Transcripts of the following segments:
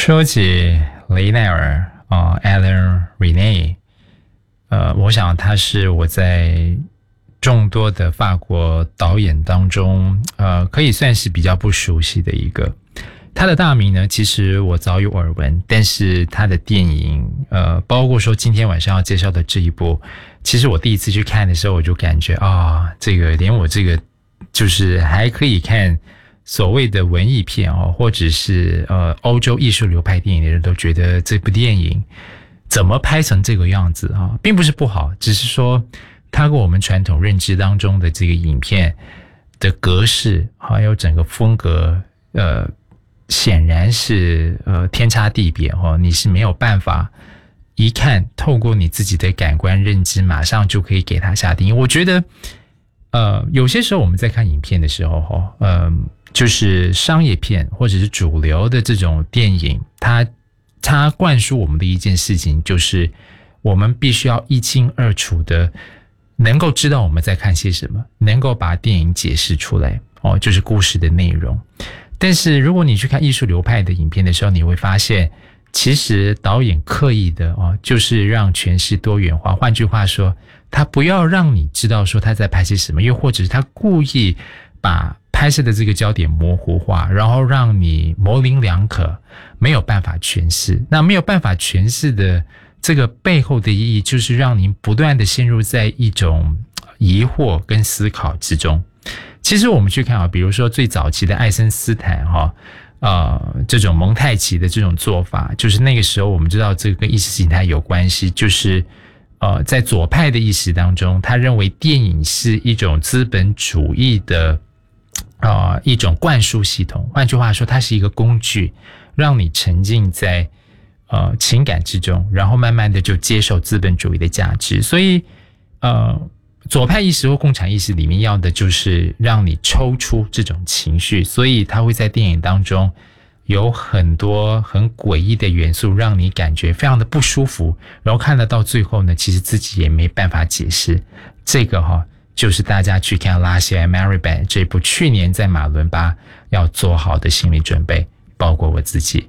说起雷奈尔Alain Resnais，我想他是我在众多的法国导演当中，可以算是比较不熟悉的一个。他的大名呢，其实我早有耳闻，但是他的电影，包括说今天晚上要介绍的这一部，其实我第一次去看的时候，我就感觉这个连我这个就是还可以看所谓的文艺片或者是欧洲艺术流派电影的人都觉得这部电影怎么拍成这个样子并不是不好，只是说它跟我们传统认知当中的这个影片的格式还有整个风格显然是天差地别你是没有办法一看透过你自己的感官认知马上就可以给它下定义。我觉得有些时候我们在看影片的时候就是商业片或者是主流的这种电影，它灌输我们的一件事情就是我们必须要一清二楚的能够知道我们在看些什么，能够把电影解释出来就是故事的内容。但是如果你去看艺术流派的影片的时候，你会发现其实导演刻意的就是让诠释多元化，换句话说他不要让你知道说他在拍些什么，又或者是他故意把拍摄的这个焦点模糊化，然后让你模棱两可，没有办法诠释。那没有办法诠释的这个背后的意义，就是让您不断的陷入在一种疑惑跟思考之中。其实我们去看比如说最早期的爱森斯坦这种蒙太奇的这种做法，就是那个时候我们知道这个跟意识形态有关系，就是在左派的意识当中，他认为电影是一种资本主义的一种灌输系统，换句话说它是一个工具，让你沉浸在情感之中，然后慢慢的就接受资本主义的价值。所以左派意识或共产意识里面要的就是让你抽出这种情绪，所以它会在电影当中有很多很诡异的元素，让你感觉非常的不舒服，然后看得到最后呢，其实自己也没办法解释。这个就是大家去看《拉希埃 Maribel》这部去年在马伦巴要做好的心理准备，包括我自己。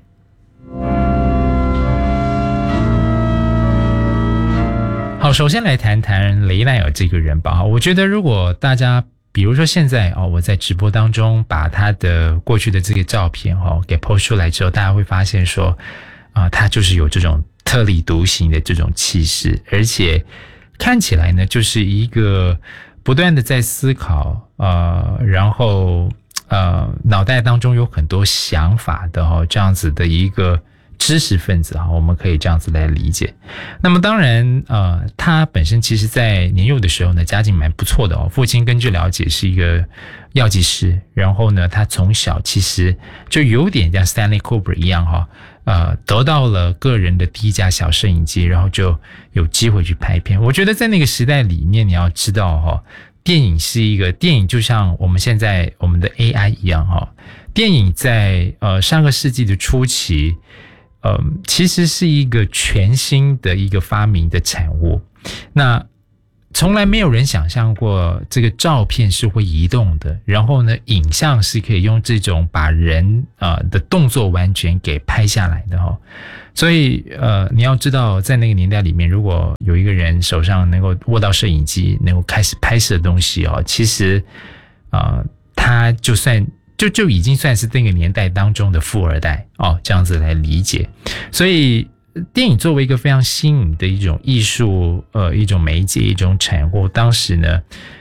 好，首先来谈谈雷奈尔这个人吧。我觉得如果大家比如说现在我在直播当中把他的过去的这个照片给 po 出来之后，大家会发现说他就是有这种特立独行的这种气势，而且看起来呢就是一个不断的在思考然后脑袋当中有很多想法的这样子的一个知识分子我们可以这样子来理解。那么当然他本身其实在年幼的时候呢家境蛮不错的父亲根据了解是一个药剂师，然后呢他从小其实就有点像 Stanley Kubrick 一样得到了个人的第一架小摄影机，然后就有机会去拍片。我觉得在那个时代里面，你要知道电影是一个电影就像我们现在我们的 AI 一样电影在上个世纪的初期其实是一个全新的一个发明的产物。那从来没有人想象过这个照片是会移动的，然后呢影像是可以用这种把人的动作完全给拍下来的所以你要知道在那个年代里面，如果有一个人手上能够握到摄影机能够开始拍摄的东西其实他就已经算是那个年代当中的富二代这样子来理解。所以电影作为一个非常新颖的一种艺术一种媒介一种产物，当时呢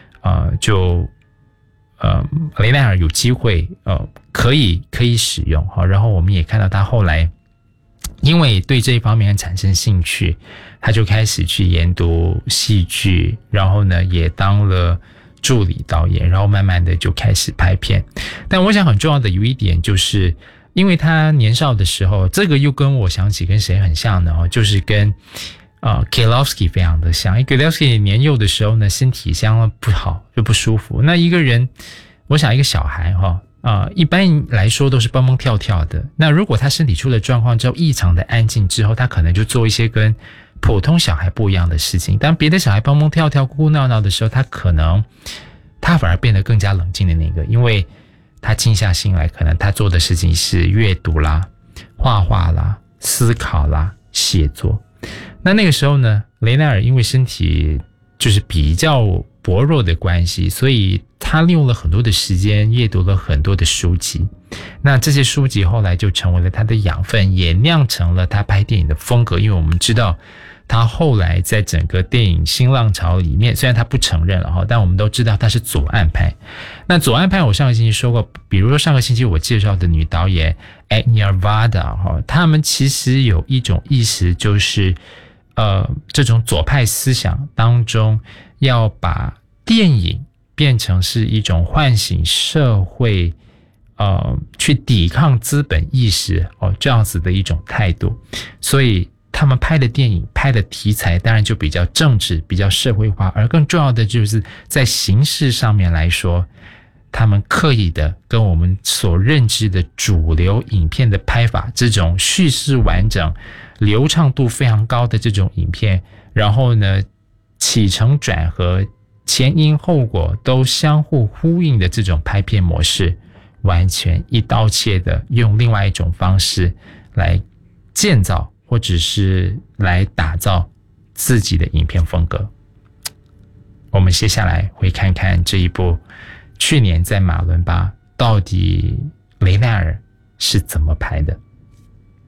雷奈尔有机会可以使用然后我们也看到他后来因为对这一方面产生兴趣，他就开始去研读戏剧，然后呢也当了助理导演，然后慢慢的就开始拍片。但我想很重要的有一点就是因为他年少的时候，这个又跟我想起跟谁很像呢就是跟Kieslowski 非常的像。因为 Kieslowski 年幼的时候呢身体相当不好，就不舒服。那一个人我想一个小孩一般来说都是蹦蹦跳跳的，那如果他身体出了状况之后异常的安静之后，他可能就做一些跟普通小孩不一样的事情。当别的小孩蹦蹦跳跳哭哭闹闹的时候，他反而变得更加冷静的那个，因为他静下心来，可能他做的事情是阅读啦， 画画啦、思考啦、写作。那个时候呢，雷奈尔因为身体就是比较薄弱的关系，所以他利用了很多的时间阅读了很多的书籍。那这些书籍后来就成为了他的养分，也酿成了他拍电影的风格。因为我们知道他后来在整个电影新浪潮里面，虽然他不承认了，但我们都知道他是左岸派。那左岸派我上个星期说过，比如说上个星期我介绍的女导演 Agnia Varda， 他们其实有一种意识，就是这种左派思想当中要把电影变成是一种唤醒社会去抵抗资本意识这样子的一种态度。所以他们拍的电影拍的题材当然就比较政治，比较社会化，而更重要的就是在形式上面来说，他们刻意的跟我们所认知的主流影片的拍法，这种叙事完整、流畅度非常高的这种影片，然后呢起承转合、前因后果都相互呼应的这种拍片模式，完全一刀切的用另外一种方式来建造或者是来打造自己的影片风格。我们接下来会看看这一部去年在马伦巴到底雷奈尔是怎么拍的。